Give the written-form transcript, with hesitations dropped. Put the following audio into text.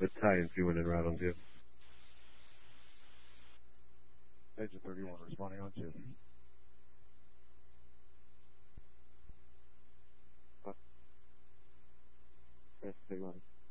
Let's tie and see when in route on two. Agent 31 responding on two. Okay, take line.